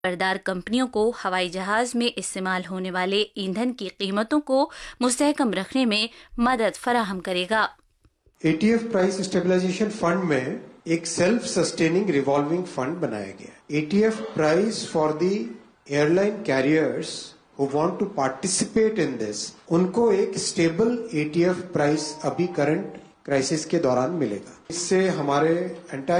खबरदार कंपनियों को हवाई जहाज में इस्तेमाल होने वाले ईंधन की कीमतों को मुस्तहकम रखने में मदद फराहम करेगा। ATF प्राइस स्टेबलाइजेशन फंड में एक सेल्फ सस्टेनिंग रिवॉल्विंग फंड बनाया गया। ATF price for the airline carriers who want to participate in this, उनको एक स्टेबल ATF प्राइस अभी करंट क्राइसिस के दौरान मिलेगा। इससे हमारे एंटायर